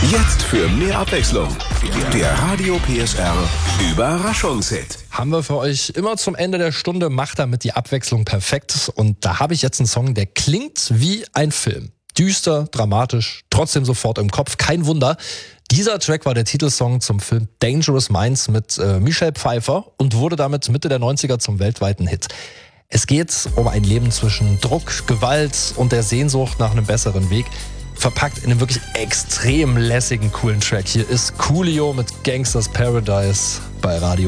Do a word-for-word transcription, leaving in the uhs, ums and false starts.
Jetzt für mehr Abwechslung. Der Radio P S R Überraschungshit. Haben wir für euch immer zum Ende der Stunde, macht damit die Abwechslung perfekt. Und da habe ich jetzt einen Song, der klingt wie ein Film. Düster, dramatisch, trotzdem sofort im Kopf. Kein Wunder. Dieser Track war der Titelsong zum Film Dangerous Minds mit äh, Michelle Pfeiffer und wurde damit Mitte der neunziger zum weltweiten Hit. Es geht um ein Leben zwischen Druck, Gewalt und der Sehnsucht nach einem besseren Weg. Verpackt in einem wirklich extrem lässigen, coolen Track. Hier ist Coolio mit Gangsters Paradise bei Radio